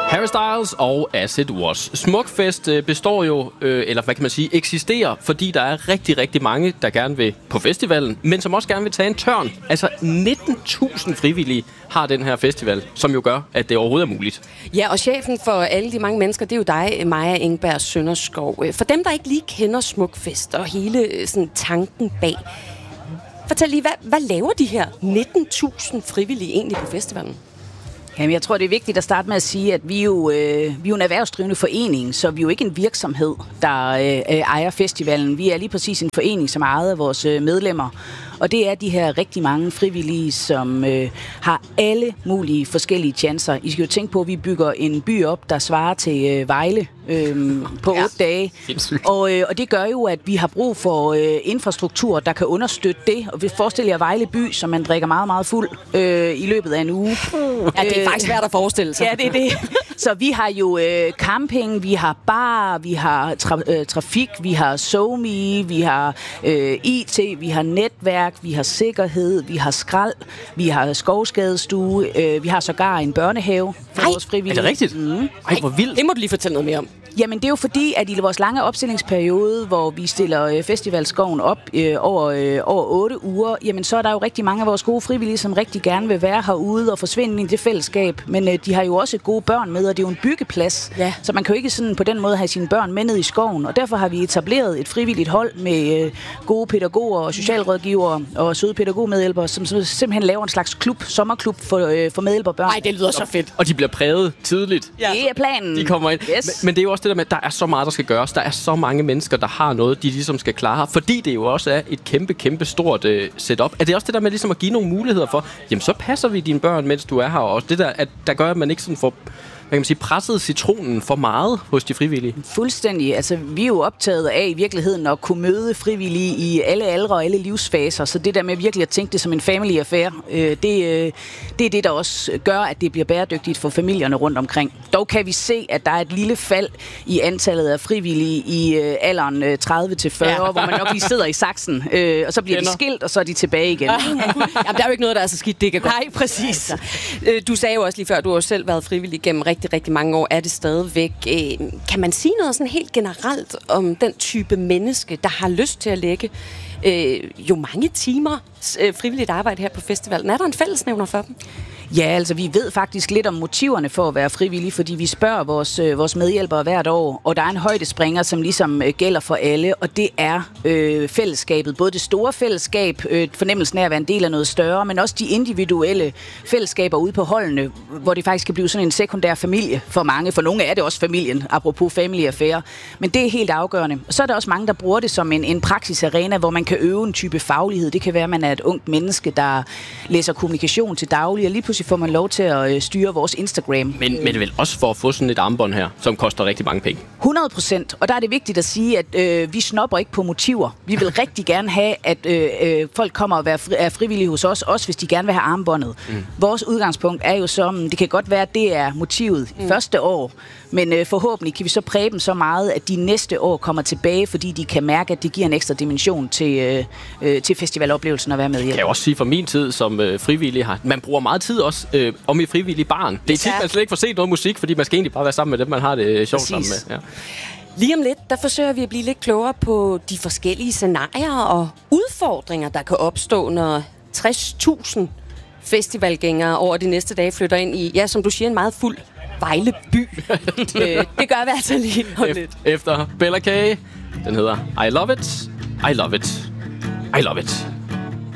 Harry Styles og As It Was. Smukfest består jo, eller hvad kan man sige, eksisterer, fordi der er rigtig, rigtig mange, der gerne vil på festivalen, men som også gerne vil tage en tørn. Altså 19.000 frivillige har den her festival, som jo gør, at det overhovedet er muligt. Ja, og chefen for alle de mange mennesker, det er jo dig, Maja Engberg Sønderskov. For dem, der ikke lige kender Smukfest og hele sådan, tanken bag, fortæl lige, hvad laver de her 19.000 frivillige egentlig på festivalen? Jamen, jeg tror, det er vigtigt at starte med at sige, at vi er jo en erhvervsdrivende forening, så vi er jo ikke en virksomhed, der ejer festivalen. Vi er lige præcis en forening, som er ejet af vores medlemmer. Og det er de her rigtig mange frivillige, som har alle mulige forskellige chancer. I skal jo tænke på, at vi bygger en by op, der svarer til Vejle på 8 dage. Og det gør jo, at vi har brug for infrastruktur, der kan understøtte det. Og vi forestiller jer Vejle by, som man drikker meget, meget fuld i løbet af en uge. Ja, det er faktisk svært at forestille sig. Ja, det er det. Så vi har jo camping, vi har bar, vi har trafik, vi har SoMe, vi har IT, vi har netværk, vi har sikkerhed, vi har skrald, vi har skovskadestue, vi har sågar en børnehave for vores frivillige. Er det rigtigt? Ej, hvor vildt. Det må du lige fortælle noget mere om. Jamen, det er jo fordi, at i vores lange opstillingsperiode, hvor vi stiller Festivalskoven op over 8 uger, jamen så er der jo rigtig mange af vores gode frivillige, som rigtig gerne vil være herude og forsvinde i det fællesskab. Men de har jo også gode børn med, og det er jo en byggeplads. Ja. Så man kan jo ikke sådan på den måde have sine børn med ned i skoven. Og derfor har vi etableret et frivilligt hold med gode pædagoger og socialrådgivere og søde pædagogmedhjælpere, som simpelthen laver en slags klub, sommerklub for medhjælperbørn. Nej, det lyder så fedt. Og de bliver præget tidligt. Ja. Det er planen. De kommer ind. Yes. Men det er jo også det der med, at der er så meget, der skal gøres. Der er så mange mennesker, der har noget, de ligesom skal klare. Fordi det jo også er et kæmpe stort setup. Er det også det der med ligesom at give nogle muligheder for, jamen så passer vi dine børn, mens du er her. Og det der, at der gør, at man ikke sådan får, hvad kan man sige, presset citronen for meget hos de frivillige? Fuldstændig. Altså, vi er jo optaget af i virkeligheden at kunne møde frivillige i alle aldre og alle livsfaser. Så det der med virkelig at tænke det som en family affair, det er det, der også gør, at det bliver bæredygtigt for familierne rundt omkring. Dog kan vi se, at der er et lille fald i antallet af frivillige i alderen 30-40, hvor man nok lige sidder i saksen, og så bliver de skilt, og så er de tilbage igen. Jamen, der er jo ikke noget, der er så skidt, det kan gå. Nej, præcis. Du sagde jo også lige før, du har jo selv været frivillig gennem rigtig mange år, er det stadigvæk. Kan man sige noget sådan helt generelt om den type menneske, der har lyst til at lægge jo mange timer frivilligt arbejde her på festivalen? Er der en fællesnævner for dem? Ja, altså vi ved faktisk lidt om motiverne for at være frivillige, fordi vi spørger vores medhjælpere hvert år, og der er en højdespringer, som ligesom gælder for alle, og det er fællesskabet. Både det store fællesskab, fornemmelsen af at være en del af noget større, men også de individuelle fællesskaber ude på holdene, hvor det faktisk kan blive sådan en sekundær familie for mange. For nogle er det også familien, apropos family affair. Men det er helt afgørende. Og så er der også mange, der bruger det som en praksisarena, hvor man kan øve en type faglighed. Det kan være, at man er et ungt menneske, der læser kommunikation til daglig, og lige pludselig får man lov til at styre vores Instagram. Men det er vel også for at få sådan et armbånd her, som koster rigtig mange penge? 100%. Og der er det vigtigt at sige, at vi snopper ikke på motiver. Vi vil rigtig gerne have, at folk kommer og er frivillige hos os, også hvis de gerne vil have armbåndet. Vores udgangspunkt er jo som, det kan godt være, at det er motivet første år, men forhåbentlig kan vi så præge dem så meget, at de næste år kommer tilbage, fordi de kan mærke, at det giver en ekstra dimension til festivaloplevelsen at være med i. Jeg kan også sige, fra min tid som frivillig her, man bruger meget tid også om i frivillige barn. Det er tit, man slet ikke får set noget musik, fordi man skal egentlig bare være sammen med dem, man har det sjovt sammen med. Ja. Lige om lidt, der forsøger vi at blive lidt klogere på de forskellige scenarier og udfordringer, der kan opstå, når 60.000 festivalgængere over de næste dage flytter ind i, ja, som du siger, en meget fuld Vejle by. Det gør vi altså lige lidt. Efter Bella K. Den hedder I Love It, I Love It, I Love It.